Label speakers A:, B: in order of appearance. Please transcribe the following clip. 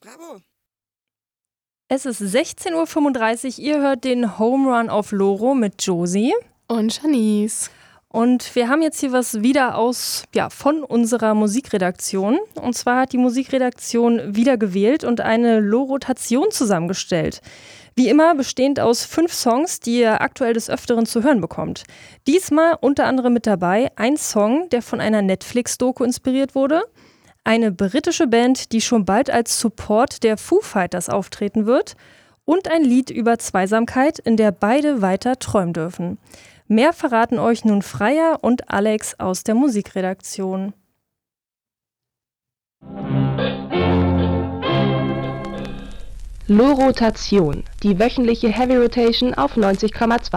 A: Bravo.
B: Es ist 16:35 Uhr, ihr hört den Home Run auf Loro mit Josie.
C: Und Janice.
B: Und wir haben jetzt hier was wieder von unserer Musikredaktion. Und zwar hat die Musikredaktion wieder gewählt und eine Lorotation zusammengestellt. Wie immer bestehend aus 5 Songs, die ihr aktuell des Öfteren zu hören bekommt. Diesmal unter anderem mit dabei ein Song, der von einer Netflix-Doku inspiriert wurde, eine britische Band, die schon bald als Support der Foo Fighters auftreten wird und ein Lied über Zweisamkeit, in der beide weiter träumen dürfen. Mehr verraten euch nun Freya und Alex aus der Musikredaktion.
D: Lorotation, die wöchentliche Heavy Rotation auf 90,2.